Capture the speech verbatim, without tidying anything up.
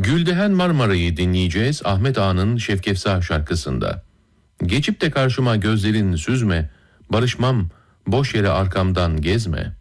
Güldehen Marmara'yı dinleyeceğiz Ahmet Ağa'nın Şevkefsa şarkısında. Geçip de karşıma gözlerin süzme, barışmam, boş yere arkamdan gezme.